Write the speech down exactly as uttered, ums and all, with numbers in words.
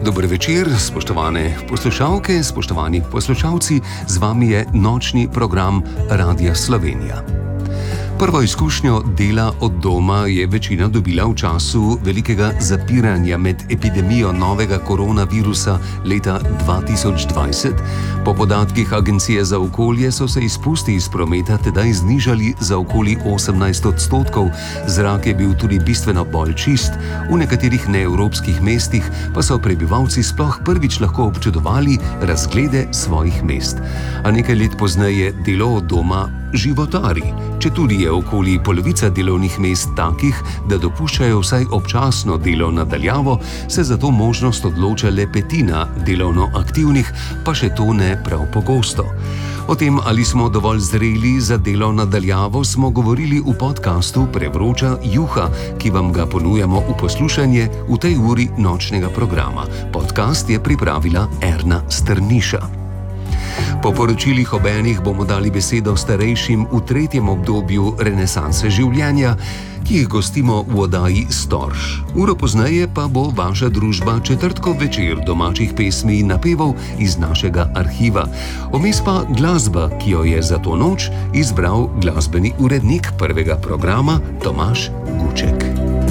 Dober večer, spoštovane poslušalke, spoštovani poslušalci, z vami je nočni program Radia Slovenija. Prvo izkušnjo dela od doma je večina dobila v času velikega zapiranja med epidemijo novega koronavirusa leta dva tisoč dvajset. Po podatkih Agencije za okolje so se izpusti iz prometa tedaj znižali za okoli osemnajst odstotkov, zrak je bil tudi bistveno bolj čist, v nekaterih neevropskih mestih pa so prebivalci sploh prvič lahko občudovali razglede svojih mest. A nekaj let pozneje delo od doma životari. Četudi je okoli polovica delovnih mest takih, da dopuščajo vsaj občasno delo na daljavo, se za to možnost odloča le petina delovno aktivnih, pa še to ne prav pogosto. O tem, ali smo dovolj zreli za delo na daljavo, smo govorili v podkastu Prevroča juha, ki vam ga ponujamo v poslušanje v tej uri nočnega programa. Podcast je pripravila Erna Strniša. Po poročilih ob enih bomo dali besedo starejšim v tretjem obdobju renesanse življenja, ki jih gostimo v oddaji Storž. Uro pozneje pa bo vaša družba četrtkov večer domačih pesmi in napevov iz našega arhiva. Vmes pa glasba, ki jo je za to noč izbral glasbeni urednik prvega programa Tomaž Guček.